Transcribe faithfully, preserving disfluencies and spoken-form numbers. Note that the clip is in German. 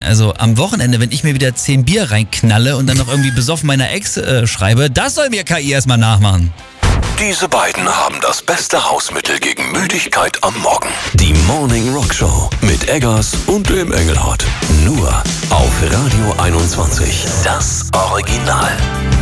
Also am Wochenende, wenn ich mir wieder zehn Bier reinknalle und dann noch irgendwie besoffen meiner Ex äh, schreibe, das soll mir K I erstmal nachmachen. Diese beiden haben das beste Hausmittel gegen Müdigkeit am Morgen. Die Morning Rock Show mit Eggers und dem Engelhardt. Nur auf Radio einundzwanzig. Das Original.